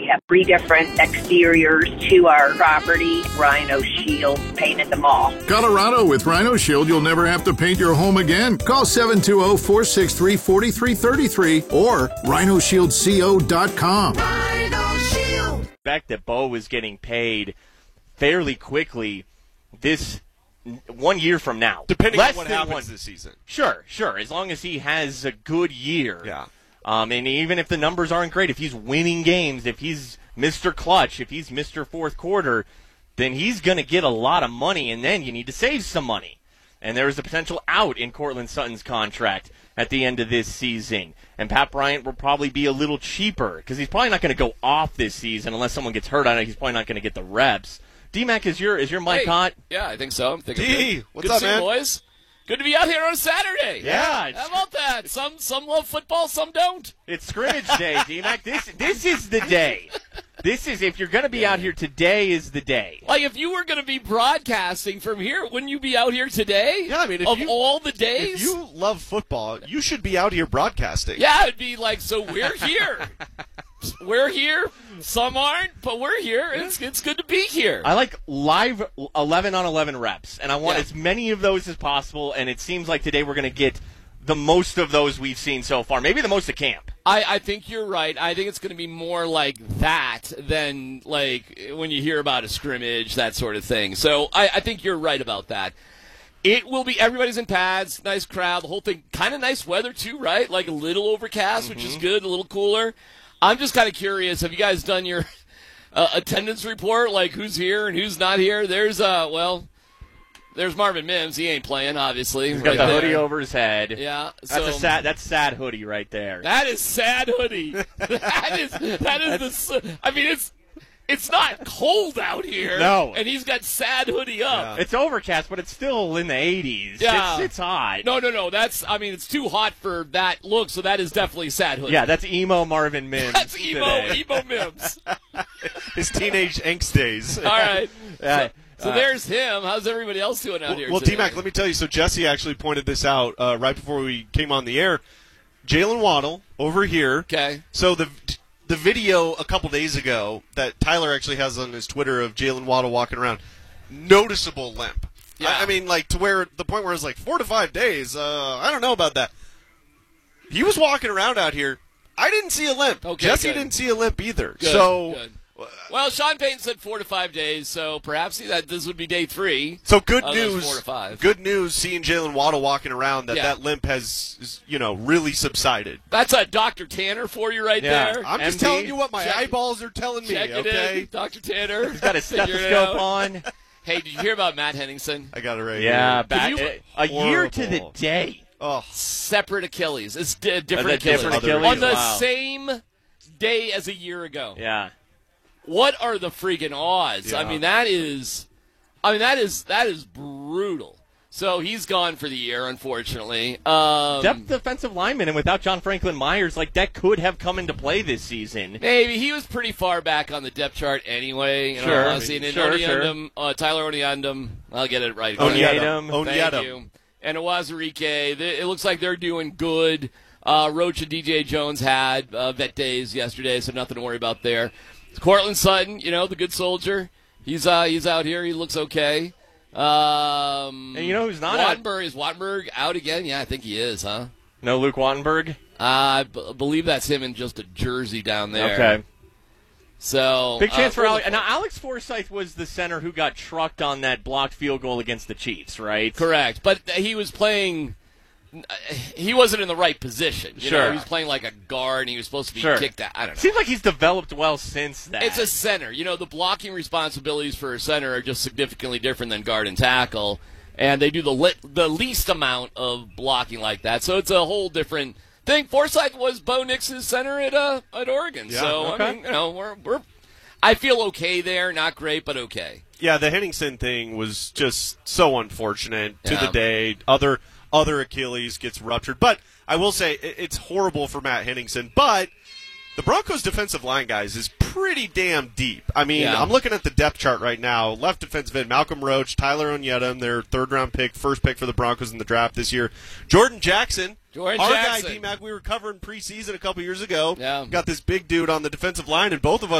have 3 different exteriors to our property. Rhino Shield painted them all. Colorado, with Rhino Shield, you'll never have to paint your home again. Call 720-463-4333 or rhinoshieldco.com. Rhino Shield. The fact that Bo was getting paid fairly quickly this 1 year from now. Depending on what happens this season. Sure. As long as he has a good year. Yeah. And even if the numbers aren't great, if he's winning games, if he's Mr. Clutch, if he's Mr. Fourth Quarter, then he's going to get a lot of money, and then you need to save some money. And there is a potential out in Courtland Sutton's contract at the end of this season. And Pat Bryant will probably be a little cheaper because he's probably not going to go off this season unless someone gets hurt on it. He's probably not going to get the reps. D-Mac, is your mic hot? Yeah, I think so. I'm thinking D, what's good up, to see man? you, boys? Good to be out here on a Saturday. Yeah. How about that? Some love football, some don't. It's scrimmage day, D-Mac. This is the day. This is, if you're going to be out here, today is the day. Like, if you were going to be broadcasting from here, wouldn't you be out here today? Yeah, I mean, all the days? If you love football, you should be out here broadcasting. Yeah, it'd be like, so we're here. We're here. Some aren't, but we're here. It's good to be here. I like live 11-on-11 reps, and I want as many of those as possible, and it seems like today we're going to get the most of those we've seen so far. Maybe the most at camp. I think you're right. I think it's going to be more like that than like when you hear about a scrimmage, that sort of thing. So I think you're right about that. It will be, everybody's in pads, nice crowd, the whole thing. Kind of nice weather too, right? Like a little overcast, which is good, a little cooler. I'm just kind of curious, have you guys done your attendance report, like who's here and who's not here? There's Marvin Mims. He ain't playing, obviously. He's got the hoodie over his head. Yeah. That's sad hoodie right there. That is sad hoodie. I mean, it's not cold out here. No. And he's got sad hoodie up. Yeah. It's overcast, but it's still in the 80s. Yeah. It's hot. No. It's too hot for that look, so that is definitely sad hoodie. Yeah, that's emo Marvin Mims. That's emo Mims. His teenage angst days. All right. So there's him. How's everybody else doing out here? Well, today? T-Mac, let me tell you. So Jesse actually pointed this out right before we came on the air. Jalen Waddle over here. Okay. So the video a couple days ago that Tyler actually has on his Twitter of Jalen Waddle walking around, noticeable limp. Yeah. I mean, like the point where it's like 4 to 5 days. I don't know about that. He was walking around out here. I didn't see a limp. Okay, Jesse good. didn't see a limp either. Good, so. good. Well, Sean Payton said 4 to 5 days, so perhaps this would be day 3. So good those news. 4 to 5. Good news. Seeing Jalen Waddle walking around, that limp has really subsided. That's a Dr. Tanner for you right there. I'm just MD. telling you what my eyeballs are telling me. Check it Okay, in, Dr. Tanner. He's got his stethoscope on. Hey, did you hear about Matt Henningsen? I got it right Yeah, here. a year to the day. Oh, Separate Achilles. It's different That's Achilles. different Achilles? On the Wow. same day as a year ago. Yeah. What are the freaking odds? Yeah. I mean, that is brutal. So he's gone for the year, unfortunately. Depth defensive lineman, and without John Franklin Myers, like that could have come into play this season. Maybe he was pretty far back on the depth chart anyway. Sure. Tyler Oniondum. I'll get it right. Onyedem. Thank you. And Owazurike. It looks like they're doing good. Roach and DJ Jones had vet days yesterday, so nothing to worry about there. Courtland Sutton, the good soldier. He's out here. He looks okay. And you know who's not Wattenberg. Is Wattenberg out again? Yeah, I think he is, huh? No Luke Wattenberg? I believe that's him in just a jersey down there. Okay. So big chance for Alex. Now, Alex Forsythe was the center who got trucked on that blocked field goal against the Chiefs, right? Correct. But he was playing... He wasn't in the right position. You know, he was playing like a guard, and he was supposed to be kicked out. I don't know. Seems like he's developed well since that. It's a center. The blocking responsibilities for a center are just significantly different than guard and tackle, and they do the least amount of blocking like that. So it's a whole different thing. Forsythe was Bo Nix's center at Oregon. Yeah, so okay. I mean, I feel okay there. Not great, but okay. Yeah, the Henningsen thing was just so unfortunate to Yeah. the day. Other Achilles gets ruptured. But I will say it's horrible for Matt Henningsen. But the Broncos' defensive line, guys, is pretty damn deep. I mean, I'm looking at the depth chart right now. Left defensive end, Malcolm Roach, Tyler Onyedem, their third-round pick, first pick for the Broncos in the draft this year. Jordan Jackson. Our guy, D-Mac, we were covering preseason a couple years ago. Yeah. Got this big dude on the defensive line, and both of us